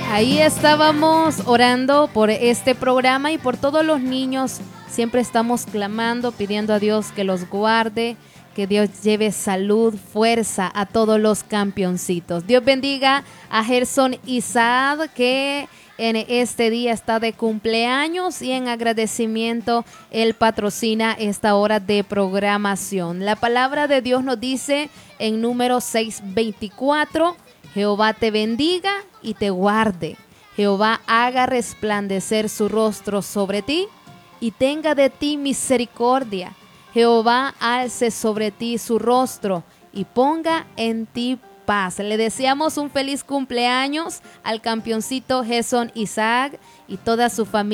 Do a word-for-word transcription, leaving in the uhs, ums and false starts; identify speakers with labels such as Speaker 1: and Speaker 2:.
Speaker 1: Ahí estábamos orando por este programa y por todos los niños. Siempre estamos clamando, pidiendo a Dios que los guarde, que Dios lleve salud, fuerza a todos los campeoncitos. Dios bendiga a Gerson Isaac, que en este día está de cumpleaños, y en agradecimiento él patrocina esta hora de programación. La palabra de Dios nos dice en número seis veinticuatro: Jehová te bendiga y te guarde. Jehová haga resplandecer su rostro sobre ti y tenga de ti misericordia. Jehová alce sobre ti su rostro y ponga en ti paz. Le deseamos un feliz cumpleaños al campeoncito Gerson Isaac y toda su familia.